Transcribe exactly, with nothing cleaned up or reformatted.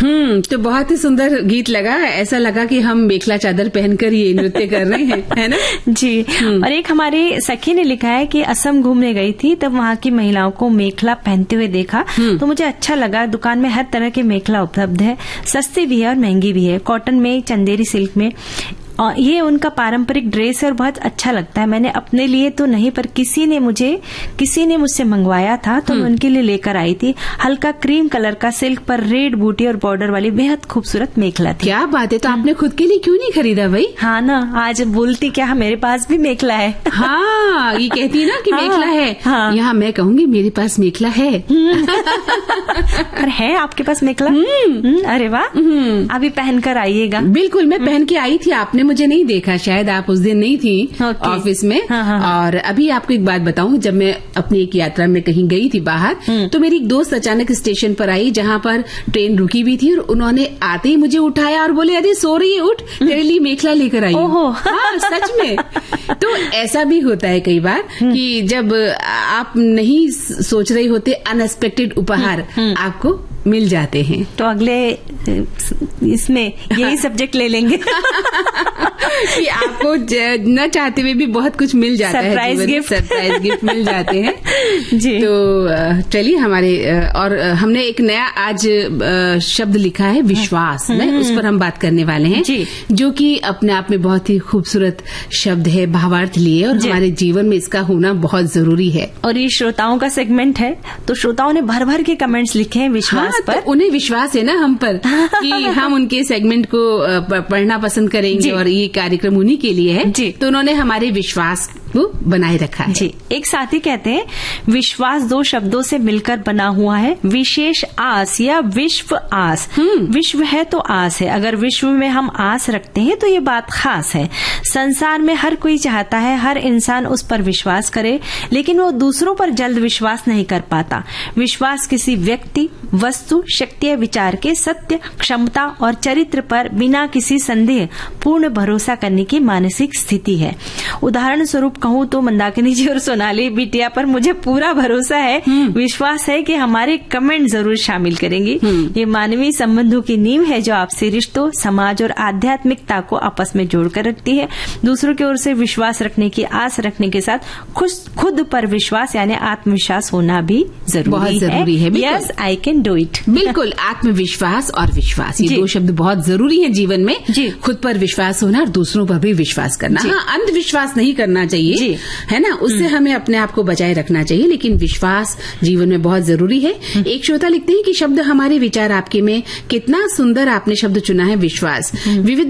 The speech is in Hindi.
हम्म तो बहुत ही सुंदर गीत लगा। ऐसा लगा कि हम मेखला चादर पहनकर ये नृत्य कर रहे हैं, है ना? जी। और एक हमारी सखी ने लिखा है कि असम घूमने गई थी, तब वहाँ की महिलाओं को मेखला पहनते हुए देखा तो मुझे अच्छा लगा। दुकान में हर तरह के मेखला उपलब्ध है, सस्ती भी है और महंगी भी है, कॉटन में, चंदेरी सिल्क में। और ये उनका पारंपरिक ड्रेस है और बहुत अच्छा लगता है। मैंने अपने लिए तो नहीं, पर किसी ने मुझे किसी ने मुझसे मंगवाया था तो मैं उनके लिए लेकर आई थी। हल्का क्रीम कलर का सिल्क पर रेड बूटी और बॉर्डर वाली बेहद खूबसूरत मेखला थी। क्या बात है! तो आपने खुद के लिए क्यों नहीं खरीदा भाई? हाँ ना, आज बोलती क्या मेरे पास भी मेखला है। हाँ, ये कहती है ना कि हाँ, मेखला है। हाँ। यहाँ मैं कहूंगी मेरे पास मेखला है। पर है आपके पास मेखला? अरे वाह, अभी पहनकर आइएगा। बिल्कुल, मैं पहन के आई थी, आपने मुझे नहीं देखा, शायद आप उस दिन नहीं थी ऑफिस में। हाँ, हाँ, और अभी आपको एक बात बताऊं, जब मैं अपनी एक यात्रा में कहीं गई थी बाहर, तो मेरी एक दोस्त अचानक स्टेशन पर आई जहां पर ट्रेन रुकी हुई थी, और उन्होंने आते ही मुझे उठाया और बोले, अरे सो रही है, उठ, तेरे लिए मेखला लेकर आई हूं। हाँ, सच में। तो ऐसा भी होता है कई बार कि जब आप नहीं सोच रहे होते, अनएक्सपेक्टेड उपहार आपको मिल जाते हैं। तो अगले इसमें यही सब्जेक्ट ले लेंगे कि आपको न चाहते हुए भी बहुत कुछ मिल जाता है, सरप्राइज गिफ्ट सरप्राइज गिफ्ट मिल जाते हैं। जी। तो चलिए, हमारे और हमने एक नया आज शब्द लिखा है, विश्वास। उस पर हम बात करने वाले हैं, जो कि अपने आप में बहुत ही खूबसूरत शब्द है, भावार्थ लिए, और हमारे जीवन में इसका होना बहुत जरूरी है। और ये श्रोताओं का सेगमेंट है, तो श्रोताओं ने भर भर के कमेंट्स लिखे हैं विश्वास पर। तो उन्हें विश्वास है ना हम पर कि हम उनके सेगमेंट को पढ़ना पसंद करेंगे और ये कार्यक्रम उन्हीं के लिए है। जी। तो उन्होंने हमारे विश्वास को बनाए रखा है। जी। एक साथी कहते हैं, विश्वास दो शब्दों से मिलकर बना हुआ है, विशेष आस या विश्व आस। विश्व है तो आस है, अगर विश्व में हम आस रखते हैं तो ये बात खास है। संसार में हर कोई चाहता है हर इंसान उस पर विश्वास करे, लेकिन वो दूसरों पर जल्द विश्वास नहीं कर पाता। विश्वास किसी व्यक्ति, वस्तु, शक्ति या विचार के सत्य, क्षमता और चरित्र पर बिना किसी संदेह पूर्ण भरोसा करने की मानसिक स्थिति है। उदाहरण स्वरूप कहूँ तो मंदाकिनी जी और सोनाली बिटिया पर मुझे पूरा भरोसा है, विश्वास है कि हमारे कमेंट जरूर शामिल करेंगी। ये मानवीय संबंधों की नींव है जो आपसी रिश्तों, समाज और आध्यात्मिकता को आपस में जोड़कर रखती है। दूसरों की ओर से विश्वास रखने की आस रखने के साथ खुद पर विश्वास यानी आत्मविश्वास होना भी जरूरी बहुत जरूरी है। Yes, I can do it. बिल्कुल, आत्मविश्वास और विश्वास, ये दो शब्द बहुत जरूरी है जीवन में। खुद पर विश्वास होना और दूसरों पर भी विश्वास करना। हाँ, अंधविश्वास नहीं करना चाहिए, है ना, उससे हमें अपने आप को बचाए रखना चाहिए, लेकिन विश्वास जीवन में बहुत जरूरी है। एक श्रोता लिखते हैं कि शब्द हमारे विचार आपके में, कितना सुंदर आपने शब्द चुना है, विश्वास। विविध